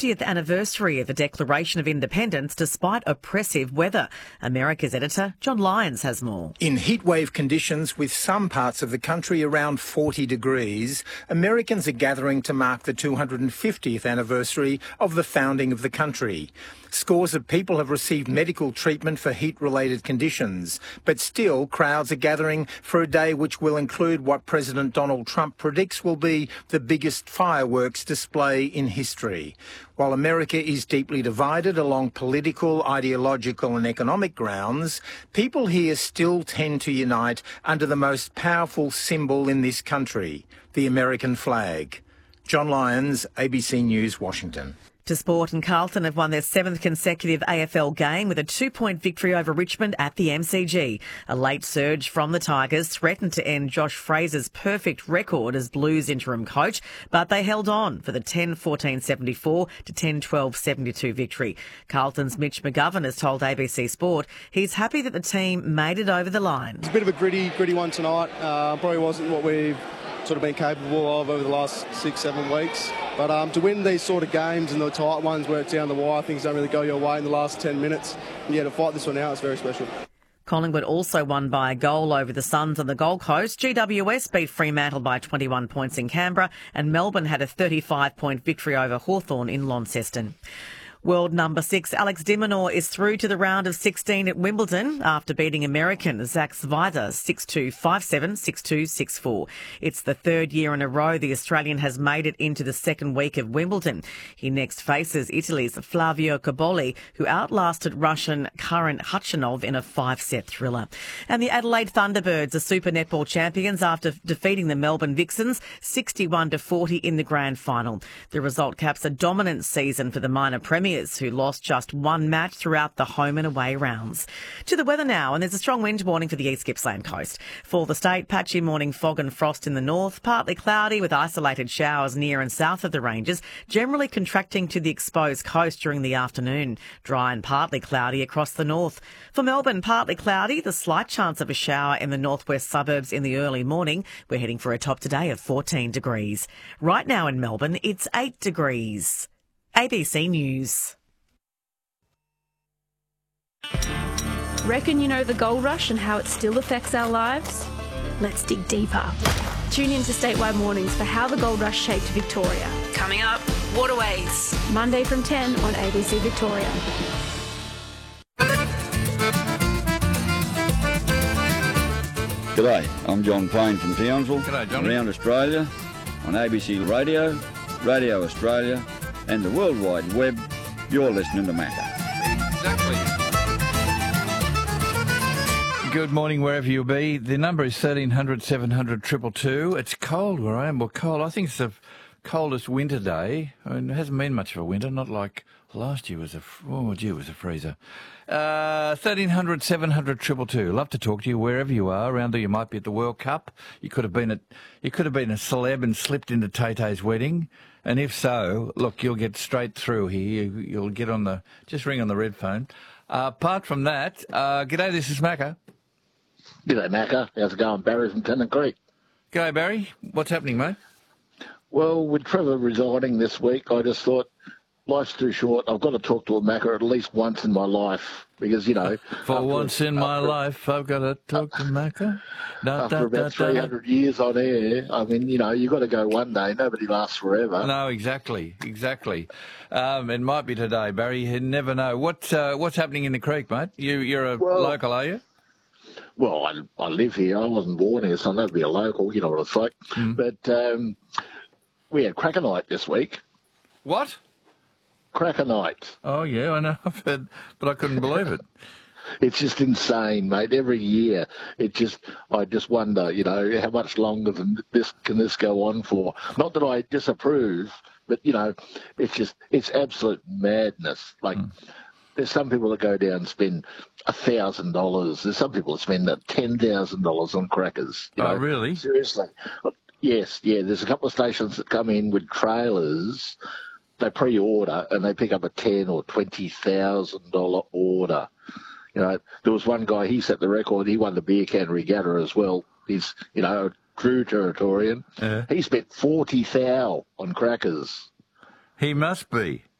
50th anniversary of the Declaration of Independence despite oppressive weather. America's editor John Lyons has more. In heatwave conditions with some parts of the country around 40 degrees, Americans are gathering to mark the 250th anniversary of the founding of the country. Scores of people have received medical treatment for heat-related conditions, but still crowds are gathering for a day which will include what President Donald Trump predicts will be the biggest fireworks display in history. While America is deeply divided along political, ideological and economic grounds, people here still tend to unite under the most powerful symbol in this country, the American flag. John Lyons, ABC News, Washington. To sport, and Carlton have won their 7th consecutive AFL game with a 2-point victory over Richmond at the MCG. A late surge from the Tigers threatened to end Josh Fraser's perfect record as Blues interim coach, but they held on for the 10-14-74 to 10-12-72 victory. Carlton's Mitch McGovern has told ABC Sport he's happy that the team made it over the line. It's a bit of a gritty one tonight. Probably wasn't what we've sort of been capable of over the last 6-7 weeks. But to win these sort of games and the tight ones where it's down the wire, things don't really go your way in the last 10 minutes. And yeah, to fight this one out is very special. Collingwood also won by a goal over the Suns on the Gold Coast. GWS beat Fremantle by 21 points in Canberra, and Melbourne had a 35-point victory over Hawthorn in Launceston. World number 6 Alex de Minaur is through to the round of 16 at Wimbledon after beating American Zach Svajda 6-2, 5-7, 6-2, 6-4. It's the third year in a row the Australian has made it into the second week of Wimbledon. He next faces Italy's Flavio Cobolli, who outlasted Russian Karen Khachanov in a 5-set thriller. And the Adelaide Thunderbirds are Super Netball champions after defeating the Melbourne Vixens 61-40 in the grand final. The result caps a dominant season for the minor premiers, who lost just one match throughout the home and away rounds. To the weather now, and there's a strong wind warning for the East Gippsland coast. For the state, patchy morning fog and frost in the north, partly cloudy with isolated showers near and south of the ranges, generally contracting to the exposed coast during the afternoon. Dry and partly cloudy across the north. For Melbourne, partly cloudy, the slight chance of a shower in the northwest suburbs in the early morning. We're heading for a top today of 14 degrees. Right now in Melbourne, it's 8 degrees. ABC News. Reckon you know the gold rush and how it still affects our lives? Let's dig deeper. Tune in to Statewide Mornings for how the gold rush shaped Victoria. Coming up, Waterways. Monday from 10 on ABC Victoria. G'day, I'm John Payne from Townsville. G'day, Johnny. Around Australia, on ABC Radio, Radio Australia, and the World Wide Web, you're listening to Macca. Exactly. Good morning, wherever you be. The number is 1300 700 222. It's cold where I am. Well, cold. I think it's the coldest winter day. I mean, it hasn't been much of a winter, not like last year was it was a freezer. 1300 700 222. Love to talk to you wherever you are. Around there, you might be at the World Cup. You could have been a celeb and slipped into Tay-Tay's wedding. And if so, look, you'll get straight through here. You'll get on just ring on the red phone. Apart from that, g'day, this is Macca. G'day, Macca. How's it going? Barry from Tennant Creek. G'day, Barry. What's happening, mate? Well, with Trevor resigning this week, I just thought, life's too short. I've got to talk to a Macca at least once in my life because, you know... For once in my life, I've got to talk to Macca. After about 300 years on air, I mean, you know, you've got to go one day. Nobody lasts forever. No, exactly. It might be today, Barry. You never know. What's happening in the creek, mate? You're a local, are you? Well, I live here. I wasn't born here, so I'm not to be a local. You know what it's like. Mm. But we had Cracker Night this week. What? Cracker Night. Oh, yeah, I know. I've heard, but I couldn't believe it. It's just insane, mate. Every year, I just wonder, you know, how much longer than can this go on for? Not that I disapprove, but, you know, it's absolute madness. Like, there's some people that go down and spend $1,000. There's some people that spend $10,000 on crackers. You know? Really? Seriously. Yes, yeah. There's a couple of stations that come in with trailers. They pre-order and they pick up a $10,000 or $20,000 order. You know, there was one guy, he set the record. He won the beer can regatta as well. He's, you know, a true Territorian. Yeah. He spent $40,000 on crackers. He must be.